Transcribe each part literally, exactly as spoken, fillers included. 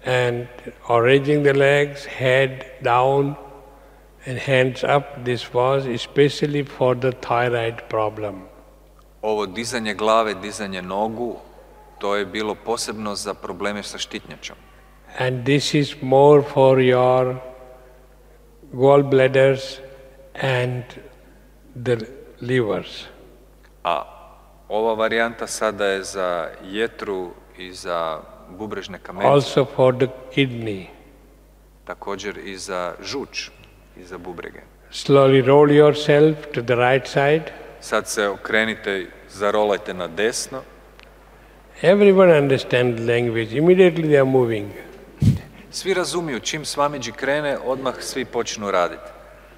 and or raising the legs, head down and hands up. This was especially for the thyroid problem. Ovo dizanje glave, dizanje nogu, to je bilo posebno za probleme sa štitnjačom. And this is more for your gallbladders and the livers. A ova varijanta sada je za jetru i za bubrežne kamence. Also for the kidney. Također i za žuč i za bubrege. Slowly roll yourself to the right side. Sad se okrenite, zarolajte na desno. Everyone understands language. Immediately they are moving. Svi razumiju, čim Swamiji krene, odmah svi počnu raditi.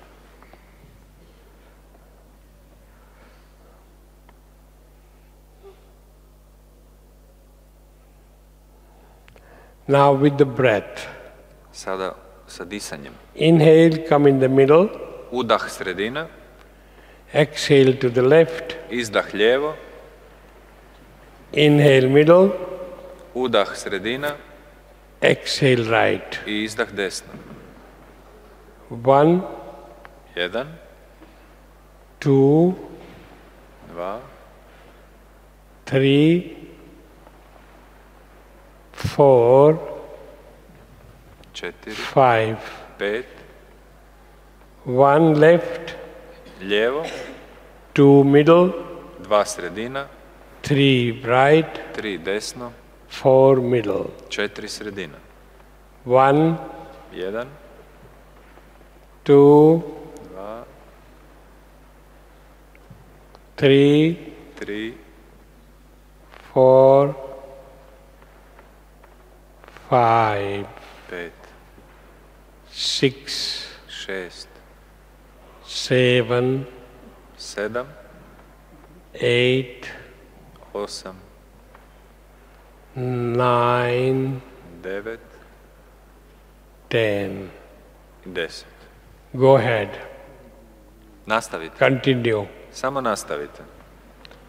Now with the breath. Sada sa disanjem. Inhale, come in the middle. Udah sredina. Exhale to the left. Izdah lijevo. Inhale middle. Udah sredina. Exhale right. I izdah desno. One. Jedan. Two. Dva. Three. Four. Četiri. Five. Pet. One left. Lijevo. Two middle. Dva sredina. Three right. Tri desno. Four middle. Četiri sredina. One. Jedan. Two. Dva. Three. Tri. Four. Five. Pet. Six. Šest. Seven. Sedam. Eight. Osam. Nine. Devet. Ten. I deset. Go ahead. Nastavite. Continue. Samo nastavite.